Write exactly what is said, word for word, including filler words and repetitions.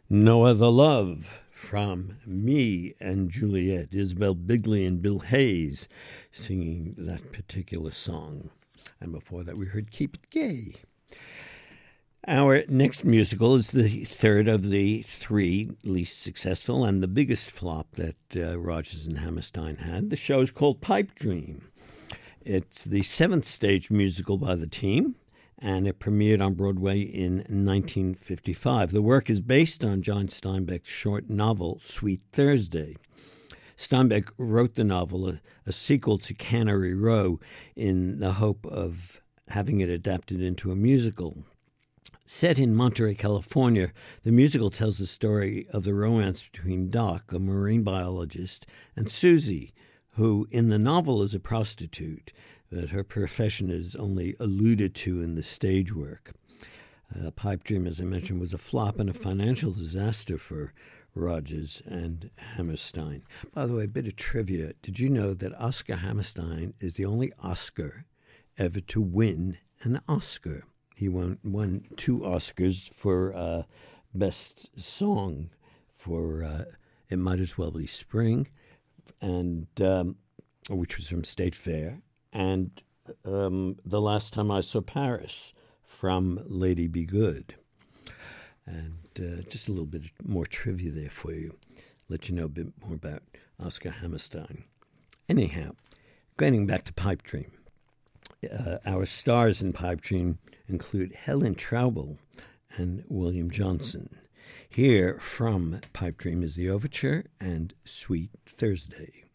No Other Love from Me and Juliet. Isabel Bigley and Bill Hayes singing that particular song. And before that, we heard Keep It Gay. Our next musical is the third of the three least successful and the biggest flop that uh, Rodgers and Hammerstein had. The show is called Pipe Dream. It's the seventh stage musical by the team, and it premiered on Broadway in nineteen fifty-five. The work is based on John Steinbeck's short novel, Sweet Thursday. Steinbeck wrote the novel, a, a sequel to Cannery Row, in the hope of having it adapted into a musical. Set in Monterey, California, the musical tells the story of the romance between Doc, a marine biologist, and Susie, who in the novel is a prostitute, but her profession is only alluded to in the stage work. Uh, Pipe Dream, as I mentioned, was a flop and a financial disaster for Rodgers and Hammerstein. By the way, a bit of trivia. Did you know that Oscar Hammerstein is the only Oscar ever to win an Oscar? He won, won two Oscars for uh, Best Song for uh, It Might As Well Be Spring, and um, which was from State Fair, and um, The Last Time I Saw Paris from Lady Be Good. And uh, just a little bit more trivia there for you, let you know a bit more about Oscar Hammerstein. Anyhow, getting back to Pipe Dream. Uh, our stars in Pipe Dream include Helen Traubel and William Johnson. Here from Pipe Dream is the overture and Sweet Thursday.